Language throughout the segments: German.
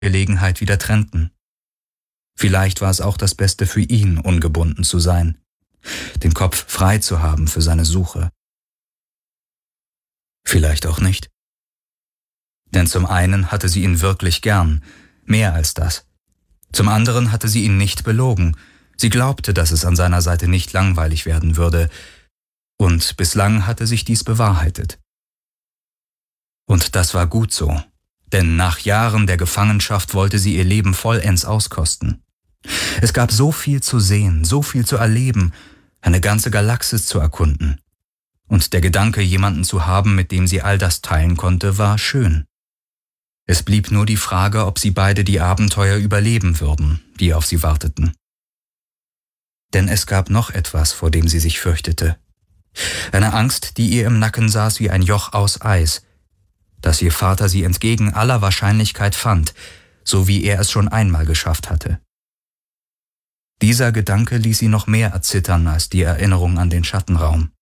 Gelegenheit wieder trennten. Vielleicht war es auch das Beste für ihn, ungebunden zu sein, den Kopf frei zu haben für seine Suche. Vielleicht auch nicht. Denn zum einen hatte sie ihn wirklich gern, mehr als das. Zum anderen hatte sie ihn nicht belogen. Sie glaubte, dass es an seiner Seite nicht langweilig werden würde. Und bislang hatte sich dies bewahrheitet. Und das war gut so, denn nach Jahren der Gefangenschaft wollte sie ihr Leben vollends auskosten. Es gab so viel zu sehen, so viel zu erleben, eine ganze Galaxis zu erkunden. Und der Gedanke, jemanden zu haben, mit dem sie all das teilen konnte, war schön. Es blieb nur die Frage, ob sie beide die Abenteuer überleben würden, die auf sie warteten. Denn es gab noch etwas, vor dem sie sich fürchtete. Eine Angst, die ihr im Nacken saß wie ein Joch aus Eis, dass ihr Vater sie entgegen aller Wahrscheinlichkeit fand, so wie er es schon einmal geschafft hatte. Dieser Gedanke ließ sie noch mehr erzittern als die Erinnerung an den Schattenraum.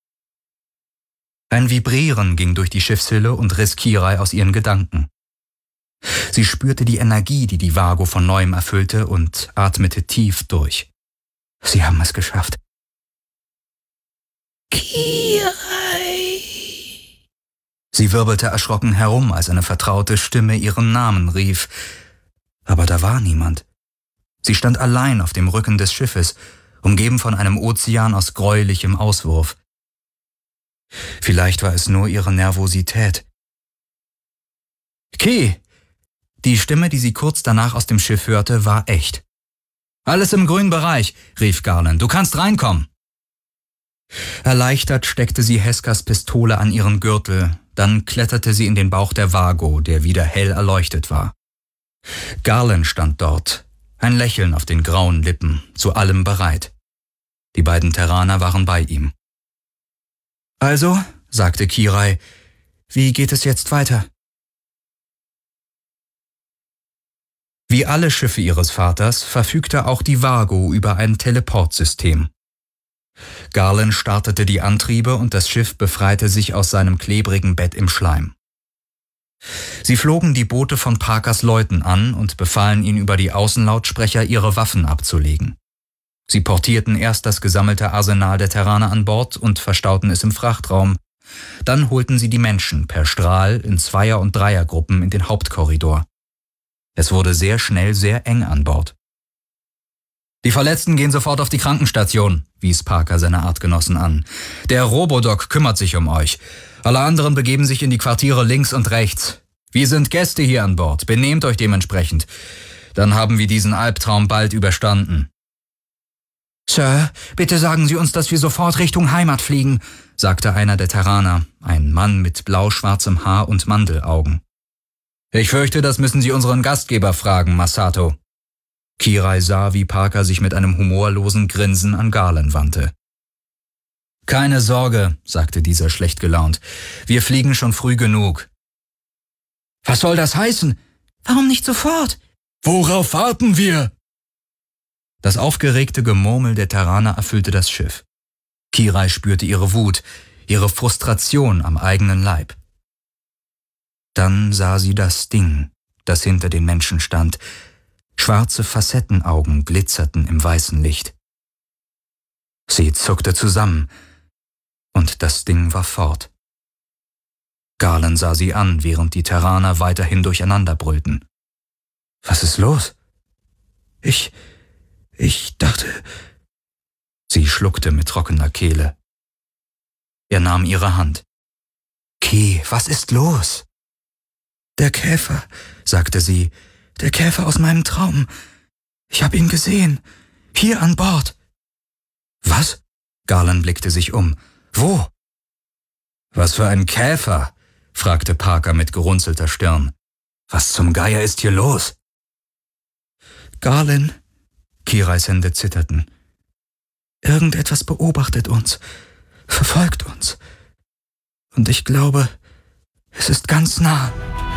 Ein Vibrieren ging durch die Schiffshülle und riss Kirai aus ihren Gedanken. Sie spürte die Energie, die die Vago von Neuem erfüllte, und atmete tief durch. Sie haben es geschafft. Kirai! Sie wirbelte erschrocken herum, als eine vertraute Stimme ihren Namen rief. Aber da war niemand. Sie stand allein auf dem Rücken des Schiffes, umgeben von einem Ozean aus gräulichem Auswurf. Vielleicht war es nur ihre Nervosität. »Ki!« Die Stimme, die sie kurz danach aus dem Schiff hörte, war echt. »Alles im grünen Bereich«, rief Garland. »Du kannst reinkommen.« Erleichtert steckte sie Heskas Pistole an ihren Gürtel, dann kletterte sie in den Bauch der Vago, der wieder hell erleuchtet war. Garland stand dort, ein Lächeln auf den grauen Lippen, zu allem bereit. Die beiden Terraner waren bei ihm. »Also«, sagte Kirai, »wie geht es jetzt weiter?« Wie alle Schiffe ihres Vaters verfügte auch die Vago über ein Teleportsystem. Garland startete die Antriebe und das Schiff befreite sich aus seinem klebrigen Bett im Schleim. Sie flogen die Boote von Parkers Leuten an und befahlen ihnen über die Außenlautsprecher, ihre Waffen abzulegen. Sie portierten erst das gesammelte Arsenal der Terraner an Bord und verstauten es im Frachtraum. Dann holten sie die Menschen per Strahl in Zweier- und Dreiergruppen in den Hauptkorridor. Es wurde sehr schnell sehr eng an Bord. »Die Verletzten gehen sofort auf die Krankenstation«, wies Parker seine Artgenossen an. »Der Robodoc kümmert sich um euch. Alle anderen begeben sich in die Quartiere links und rechts. Wir sind Gäste hier an Bord. Benehmt euch dementsprechend. Dann haben wir diesen Albtraum bald überstanden.« »Sir, bitte sagen Sie uns, dass wir sofort Richtung Heimat fliegen«, sagte einer der Terraner, ein Mann mit blau-schwarzem Haar und Mandelaugen. »Ich fürchte, das müssen Sie unseren Gastgeber fragen, Masato.« Kirai sah, wie Parker sich mit einem humorlosen Grinsen an Garland wandte. »Keine Sorge«, sagte dieser schlecht gelaunt. »Wir fliegen schon früh genug.« »Was soll das heißen? Warum nicht sofort?« »Worauf warten wir?« Das aufgeregte Gemurmel der Terraner erfüllte das Schiff. Kirai spürte ihre Wut, ihre Frustration am eigenen Leib. Dann sah sie das Ding, das hinter den Menschen stand. Schwarze Facettenaugen glitzerten im weißen Licht. Sie zuckte zusammen, und das Ding war fort. Garland sah sie an, während die Terraner weiterhin durcheinander brüllten. »Was ist los?« Ich dachte...« Sie schluckte mit trockener Kehle. Er nahm ihre Hand. »Ki, was ist los?« »Der Käfer«, sagte sie, »der Käfer aus meinem Traum. Ich habe ihn gesehen, hier an Bord.« »Was?« Garland blickte sich um. »Wo?« »Was für ein Käfer?« fragte Parker mit gerunzelter Stirn. »Was zum Geier ist hier los?« »Garland«, Kirais Hände zitterten. »Irgendetwas beobachtet uns, verfolgt uns. Und ich glaube, es ist ganz nah.«